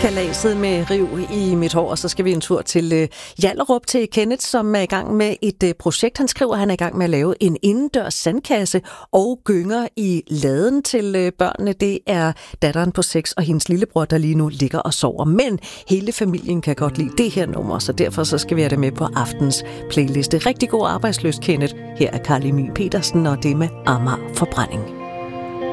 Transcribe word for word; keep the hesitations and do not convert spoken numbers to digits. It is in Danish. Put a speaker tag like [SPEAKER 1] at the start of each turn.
[SPEAKER 1] Kalaset med riv i mit hår, og så skal vi en tur til øh, Hjallerup til Kenneth, som er i gang med et øh, projekt. Han skriver, at han er i gang med at lave en indendørs sandkasse og gynger i laden til øh, børnene. Det er datteren på seks og hendes lillebror, der lige nu ligger og sover. Men hele familien kan godt lide det her nummer, så derfor så skal vi have det med på aftens playliste. Rigtig god arbejdsløs, Kenneth. Her er Carl Emil Petersen, og det med Amager Forbrænding.